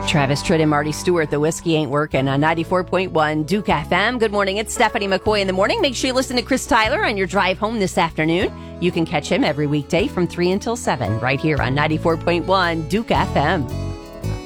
Travis Tritt and Marty Stewart, The Whiskey Ain't Working on 94.1 Duke FM. Good morning. It's Stephanie McCoy in the morning. Make sure you listen to Chris Tyler on your drive home this afternoon. You can catch him every weekday from 3 until 7 right here on 94.1 Duke FM.